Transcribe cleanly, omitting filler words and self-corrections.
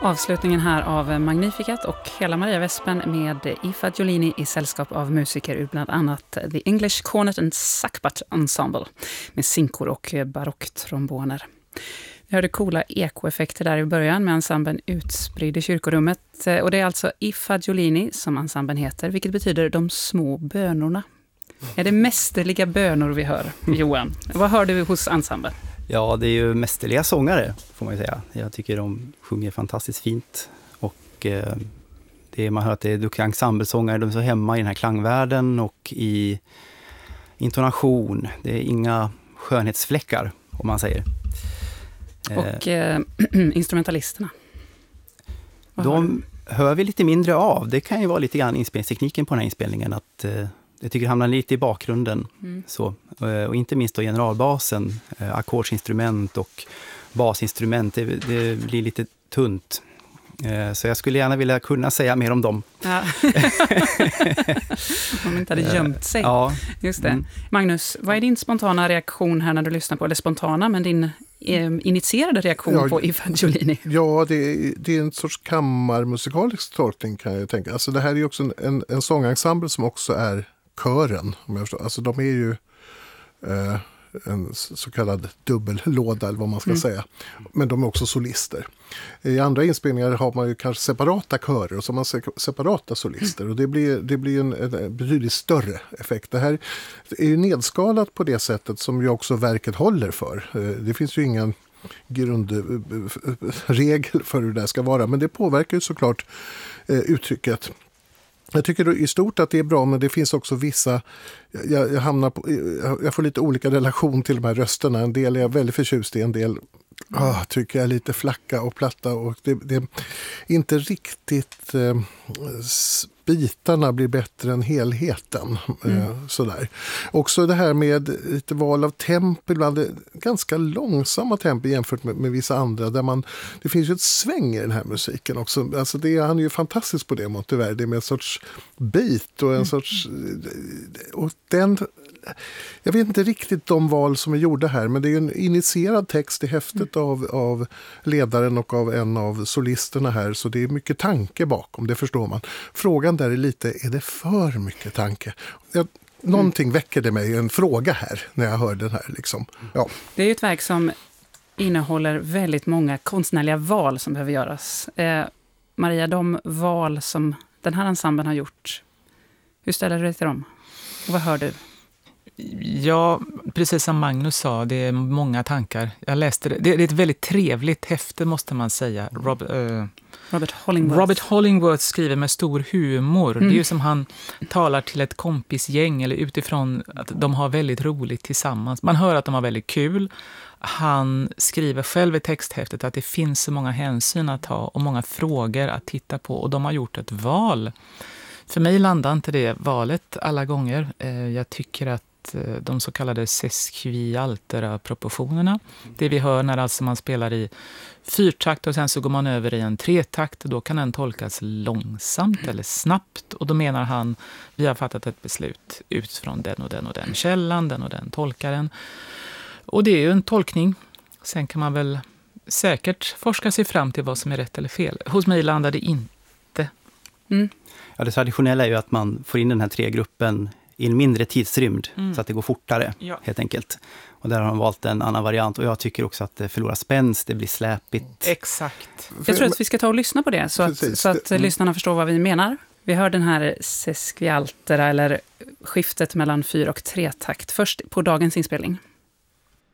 Avslutningen här av Magnificat och hela Maria Vespen med Ifa Giolini i sällskap av musiker ur bland annat The English Cornet and Sackbut Ensemble med sinkor och barocktromboner. Vi hörde coola ekoeffekter där i början med ensemblen utspridd i kyrkorummet. Och det är alltså Ifa Giolini som ensemblen heter, vilket betyder de små bönorna. Är det mästerliga bönor vi hör, Johan? Vad hör du hos ensemblen? Ja, det är ju mästerliga sångare får man ju säga. Jag tycker de sjunger fantastiskt fint. Och man hör att det är duktiga ensemblesångare. De är så hemma i den här klangvärlden och i intonation. Det är inga skönhetsfläckar, om man säger. Och instrumentalisterna? De hör vi lite mindre av. Det kan ju vara lite grann inspelningstekniken på den här inspelningen. Att jag tycker det hamnar lite i bakgrunden. Så. Och inte minst då generalbasen, ackordsinstrument och basinstrument. Det blir lite tunt. Så jag skulle gärna vilja kunna säga mer om dem. Ja. Om de inte hade gömt sig. Ja. Just det. Magnus, vad är din spontana reaktion här när du lyssnar på, eller spontana, men din initierade reaktion på Ifa Giolini? Ja, det är en sorts kammarmusikalisk tolkning kan jag tänka. Alltså det här är ju också en sångensemble som också är kören, om jag förstår. Alltså de är ju en så kallad dubbellåda eller vad man ska säga. Men de är också solister. I andra inspelningar har man ju kanske separata körer och så har man separata solister. Och det blir en betydligt större effekt. Det här är ju nedskalat på det sättet som ju också verket håller för. Det finns ju ingen grundregel för hur det ska vara. Men det påverkar ju såklart uttrycket. Jag tycker i stort att det är bra, men det finns också vissa, jag får lite olika relation till de här rösterna. En del är jag väldigt förtjust i, en del tycker jag är lite flacka och platta och det är inte riktigt bitarna blir bättre än helheten. Sådär. Också det här med lite val av tempo, ibland ganska långsamma tempo jämfört med vissa andra där det finns ju ett sväng i den här musiken också. Alltså han är ju fantastisk på det, Monteverdi, med en sorts beat och en sorts och jag vet inte riktigt de val som är gjorda här, men det är en initierad text i häftet av ledaren och av en av solisterna här, så det är mycket tanke bakom, det förstår man. Frågan där är lite, är det för mycket tanke? Någonting väcker det mig, en fråga här när jag hör den här. Liksom. Ja. Det är ju ett verk som innehåller väldigt många konstnärliga val som behöver göras. Maria, de val som den här ensemblen har gjort, hur ställer du dig till dem? Och vad hör du? Ja, precis som Magnus sa, det är många tankar. Jag läste det. Det är ett väldigt trevligt häfte, måste man säga. Robert Hollingworth skriver med stor humor. Det är ju som han talar till ett kompisgäng eller utifrån att de har väldigt roligt tillsammans. Man hör att de har väldigt kul. Han skriver själv i texthäftet att det finns så många hänsyn att ta och många frågor att titta på. Och de har gjort ett val. För mig landar inte det valet alla gånger. Jag tycker att de så kallade sesquialtera-proportionerna, det vi hör när alltså man spelar i 4-takt och sen så går man över i en 3-takt, då kan den tolkas långsamt eller snabbt, och då menar han, vi har fattat ett beslut utifrån den och den och den källan, den och den tolkaren. Och det är ju en tolkning. Sen kan man väl säkert forska sig fram till vad som är rätt eller fel. Hos mig landar det inte. Ja, det traditionella är ju att man får in den här 3-gruppen i en mindre tidsrymd så att det går fortare, helt enkelt. Och där har de valt en annan variant, och jag tycker också att det förlorar spänst, det blir släpigt. Exakt. Jag tror att vi ska ta och lyssna på det så att lyssnarna förstår vad vi menar. Vi hör den här sesquialtera eller skiftet mellan 4- och 3-takt först på dagens inspelning.